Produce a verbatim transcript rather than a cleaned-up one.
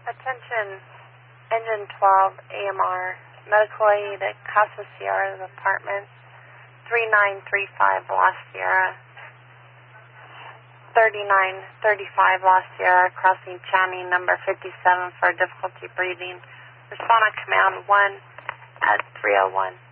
Attention, engine twelve, A M R, medical aid at Casa Sierra's apartment, three nine three five La Sierra, thirty-nine thirty-five La Sierra, crossing Channing number fifty-seven for difficulty breathing. Respond on command one at three oh one.